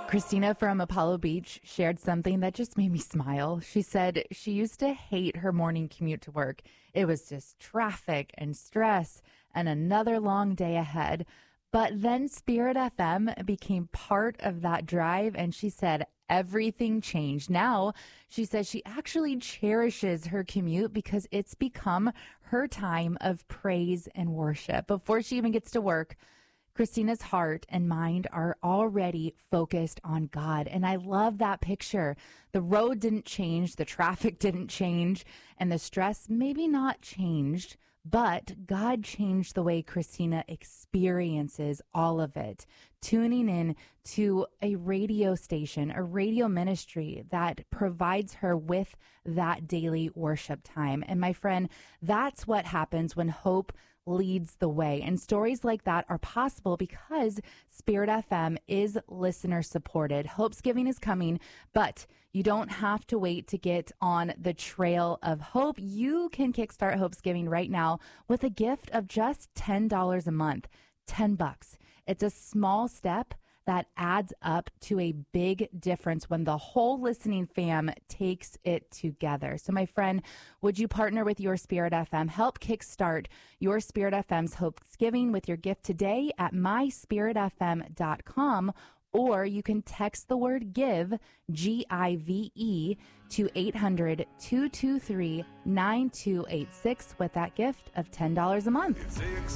Christina from Apollo Beach shared something that just made me smile. She said she used to hate her morning commute to work. It was just traffic and stress and another long day ahead. But then Spirit FM became part of that drive, and she said everything changed. Now, she says she actually cherishes her commute because it's become her time of praise and worship. Before she even gets to work, Christina's heart and mind are already focused on God. And I love that picture. The road didn't change, the traffic didn't change, and the stress maybe not changed, but God changed the way Christina experiences all of it. Tuning in to a radio station, a radio ministry that provides her with that daily worship time. And my friend, that's what happens when hope leads the way. And stories like that are possible because Spirit FM is listener supported. Hopesgiving is coming, but you don't have to wait to get on the trail of hope. You can kickstart Hopesgiving right now with a gift of just $10 a month, $10. It's a small step that adds up to a big difference when the whole listening fam takes it together. So my friend, would you partner with Your Spirit FM? Help kickstart Your Spirit FM's Hopesgiving with your gift today at myspiritfm.com, or you can text the word GIVE, G-I-V-E, to 800-223-9286 with that gift of $10 a month.